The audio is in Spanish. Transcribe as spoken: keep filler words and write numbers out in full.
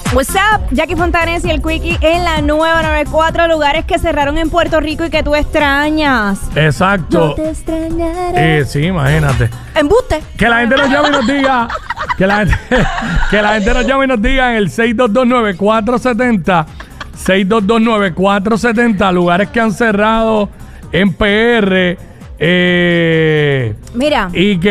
What's up? Jackie Fontanes y el Quickie en la nueva noventa y cuatro, lugares que cerraron en Puerto Rico y que tú extrañas. Exacto. Yo te extrañaré. Eh, sí, imagínate. Embuste. Que la gente nos llame y nos diga. Que la gente, que la gente nos llame y nos diga en el seis dos dos nueve cuatro siete cero. seis dos dos nueve cuatro siete cero. Lugares que han cerrado en P R. Eh, Mira. Y que